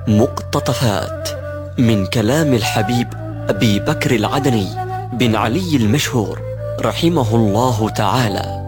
مقتطفات من كلام الحبيب أبي بكر العدني بن علي المشهور رحمه الله تعالى.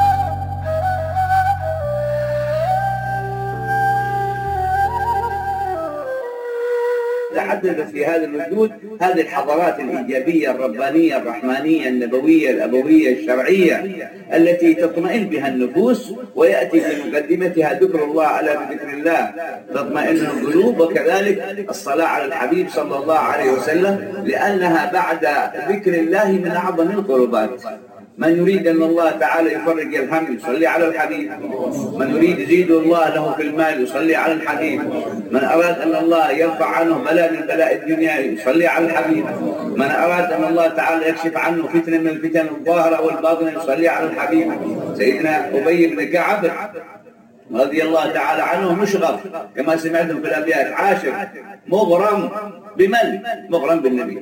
تحدث في هذا الوجود هذه الحضارات الإيجابية الربانية الرحمانية النبوية الأبوية الشرعية التي تطمئن بها النفوس، ويأتي في مقدمتها ذكر الله ألا بذكر الله تطمئن القلوب، وكذلك الصلاة على الحبيب صلى الله عليه وسلم، لأنها بعد ذكر الله من أعظم القربات. من يريد أن الله تعالى يفرج الهم يصلي على الحبيب، من يريد يزيد الله له في المال يصلي على الحبيب، من أراد أن الله يرفع عنه بلاء من بلاء الدنيا يصلي على الحبيب، من أراد أن الله تعالى يكشف عنه فتنة من الفتن الظاهرة والباطنة يصلي على الحبيب. سيدنا أبي بن كعب رضي الله تعالى عنه مشغف كما سمعتم في الأبيات، عاشق مغرم بمن؟ مغرم بالنبي.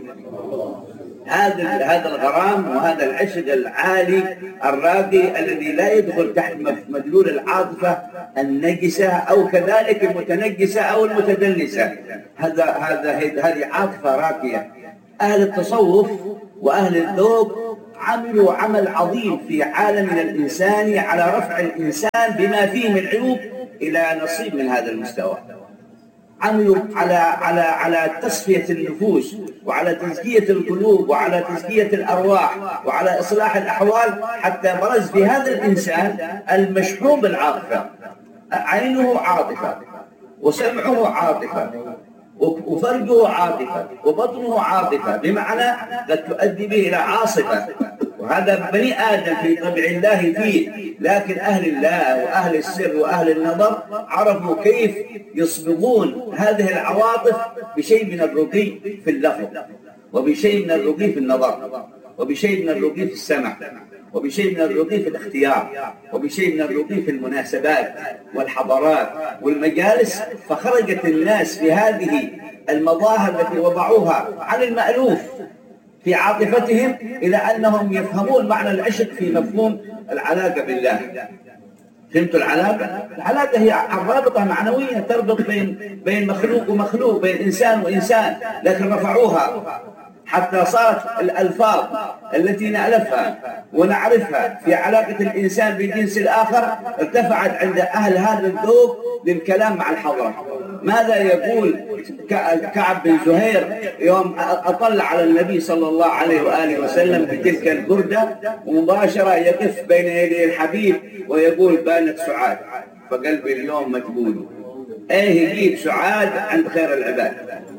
هذا الغرام وهذا العشق العالي الراقي الذي لا يدخل تحت مدلول العاطفة النجسة أو كذلك المتنجسة أو المتدلسة. هذه عاطفة راقية. أهل التصوف وأهل الذوق عملوا عمل عظيم في عالمنا الإنساني على رفع الإنسان بما فيه من عيوب إلى نصيب من هذا المستوى. عملوا على تصفية النفوس وعلى تزكية القلوب وعلى تزكية الأرواح وعلى إصلاح الأحوال، حتى برز في هذا الإنسان المشحون بالعاطفة، عينه عاطفة وسمعه عاطفة وفرجه عاطفة وبطنه عاطفة، بمعنى قد تؤدي به إلى عاصفة، وهذا بني آدم في طبع الله فيه. لكن أهل الله وأهل السر وأهل النظر عرفوا كيف يصبغون هذه العواطف بشيء من الرقي في اللفظ، وبشيء من الرقي في النظر، وبشيء من الرقي في السمع، وبشيء من الرقي في الاختيار، وبشيء من الرقي في المناسبات والحضارات والمجالس. فخرجت الناس في هذه المظاهر التي وضعوها عن المألوف في عاطفتهم إلى أنهم يفهمون معنى العشق في مفهوم العلاقة بالله. فهمتوا العلاقة؟ العلاقة هي رابطة معنوية تربط بين مخلوق ومخلوق، بين إنسان وإنسان، لكن رفعوها حتى صارت الألفاظ التي نألفها ونعرفها في علاقة الإنسان بالجنس الآخر ارتفعت عند أهل هذا الذوق للكلام مع الحضرة. ماذا يقول كعب بن زهير يوم أطلع على النبي صلى الله عليه وآله وسلم بتلك البردة، ومباشرة يقف بين يدي الحبيب ويقول بانت سعاد فقلبي اليوم متبول. ايه يجيب سعاد عند خير العباد،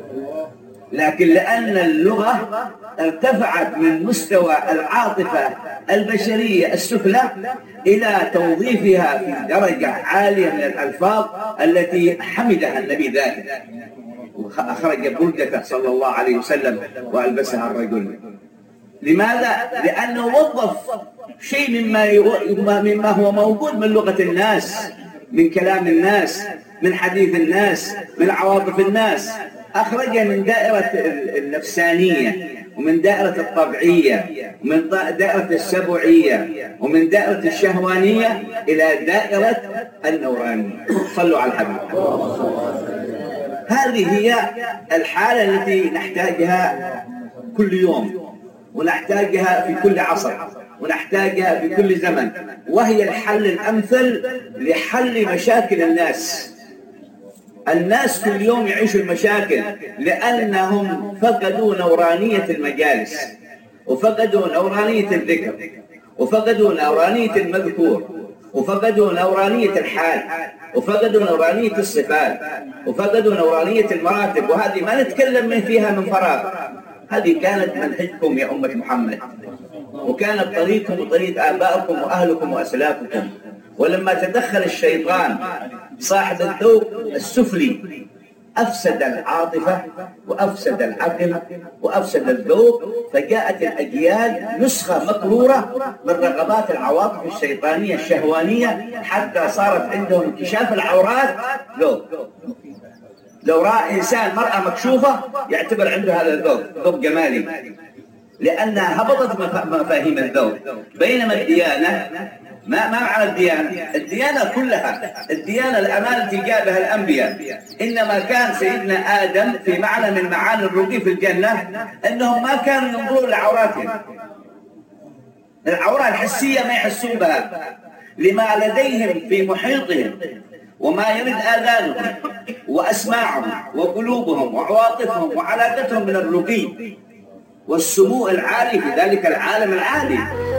لكن لأن اللغة ارتفعت من مستوى العاطفة البشرية السفلى إلى توظيفها في درجة عالية من الألفاظ التي حمدها النبي ذلك، وأخرج بردته صلى الله عليه وسلم وألبسها الرجل. لماذا؟ لأنه وظف شيء مما هو موجود من لغة الناس، من كلام الناس، من حديث الناس، من عواطف الناس، أخرجها من دائرة النفسانية ومن دائرة الطبعية ومن دائرة السبوعية ومن دائرة الشهوانية إلى دائرة النورانية. صلوا على الحبيب. هذه هي الحالة التي نحتاجها كل يوم، ونحتاجها في كل عصر، ونحتاجها في كل زمن، وهي الحل الأمثل لحل مشاكل الناس. الناس كل يوم يعيشوا المشاكل لأنهم فقدوا نورانية المجالس، وفقدوا نورانية الذكر، وفقدوا نورانية المذكور، وفقدوا نورانية الحال، وفقدوا نورانية الصفات، وفقدوا نورانية المراتب. وهذه ما نتكلم من فيها من فراغ، هذه كانت منهجكم يا أمة محمد، وكانت طريقكم وطريق آبائكم وأهلكم وأسلافكم. ولما تدخل الشيطان صاحب الذوق السفلي أفسد العاطفة وأفسد العقل وأفسد الذوق، فجاءت الأجيال نسخة مكرورة من رغبات العواطف الشيطانية الشهوانية، حتى صارت عندهم انكشاف العورات. لو رأى إنسان مرأة مكشوفة يعتبر عنده هذا الذوق ذوق جمالي، لأنها هبطت مفاهيم الذوق. بينما الديانة ما معنى الديانة؟ الديانة كلها، الديانة الأمانة التي جاء بها الأنبياء. إنما كان سيدنا آدم في معنى من معاني الرقي في الجنة أنهم ما كانوا ينظرون لعوراتهم، العورة الحسية ما يحسون بها، لما لديهم في محيطهم وما يرد آذانهم وأسماعهم وقلوبهم وعواطفهم وعلاقتهم من الرقي والسمو العالي في ذلك العالم العالي.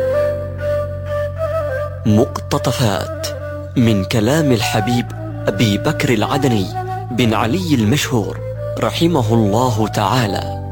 مقتطفات من كلام الحبيب أبي بكر العدني بن علي المشهور رحمه الله تعالى.